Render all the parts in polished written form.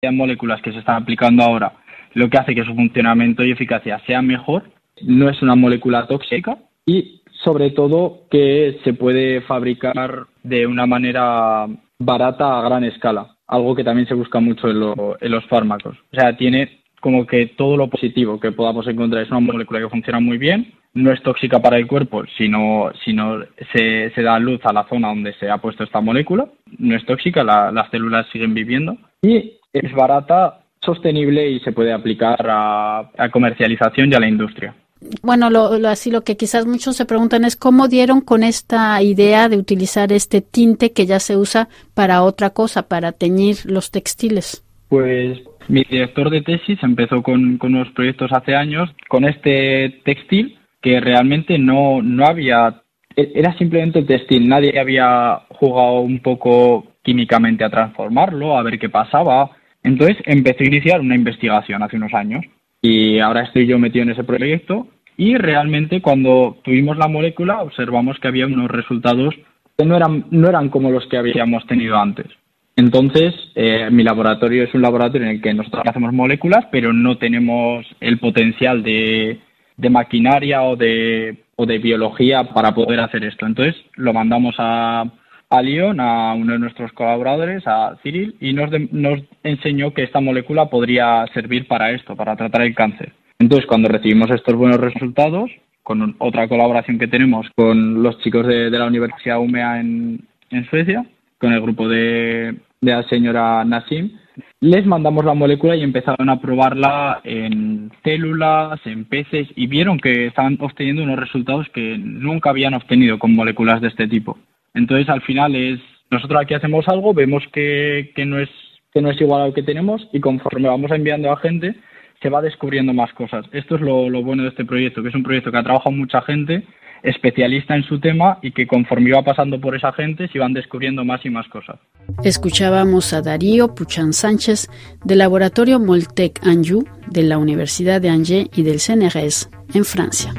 moléculas que se están aplicando ahora, lo que hace que su funcionamiento y eficacia sea mejor. No es una molécula tóxica y, sobre todo, que se puede fabricar de una manera barata a gran escala, algo que también se busca mucho en los fármacos. O sea, tiene como que todo lo positivo que podamos encontrar. Es una molécula que funciona muy bien, no es tóxica para el cuerpo, sino se da luz a la zona donde se ha puesto esta molécula, no es tóxica, las células siguen viviendo y es barata, sostenible y se puede aplicar a comercialización y a la industria. Bueno, lo que quizás muchos se preguntan es cómo dieron con esta idea de utilizar este tinte que ya se usa para otra cosa, para teñir los textiles. Pues mi director de tesis empezó con unos proyectos hace años con este textil que realmente no había, era simplemente textil, nadie había jugado un poco químicamente a transformarlo, a ver qué pasaba. Entonces empecé a iniciar una investigación hace unos años y ahora estoy yo metido en ese proyecto y realmente cuando tuvimos la molécula observamos que había unos resultados que no eran como los que habíamos tenido antes. Entonces, mi laboratorio es un laboratorio en el que nosotros hacemos moléculas, pero no tenemos el potencial de maquinaria o de biología para poder hacer esto. Entonces, lo mandamos a Lyon, a uno de nuestros colaboradores, a Cyril, y nos enseñó que esta molécula podría servir para esto, para tratar el cáncer. Entonces, cuando recibimos estos buenos resultados, con otra colaboración que tenemos con los chicos de la Universidad UMEA en Suecia, con el grupo de la señora Nassim, les mandamos la molécula y empezaron a probarla en células, en peces, y vieron que estaban obteniendo unos resultados que nunca habían obtenido con moléculas de este tipo. Entonces, al final nosotros aquí hacemos algo, vemos que no es igual a lo que tenemos y conforme vamos enviando a gente, se va descubriendo más cosas. Esto es lo bueno de este proyecto, que es un proyecto que ha trabajado mucha gente, especialista en su tema y que conforme iba pasando por esa gente se iban descubriendo más y más cosas. Escuchábamos a Darío Puchan Sánchez del laboratorio Moltec Anjou de la Universidad de Angers y del CNRS en Francia.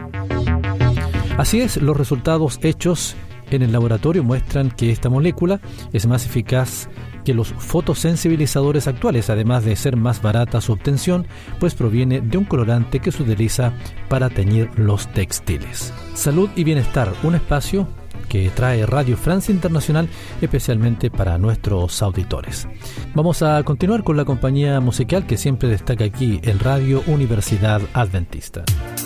Así es, los resultados hechos en el laboratorio muestran que esta molécula es más eficaz que los fotosensibilizadores actuales, además de ser más barata su obtención, pues proviene de un colorante que se utiliza para teñir los textiles. Salud y bienestar, un espacio que trae Radio Francia Internacional especialmente para nuestros auditores. Vamos a continuar con la compañía musical que siempre destaca aquí en Radio Universidad Adventista.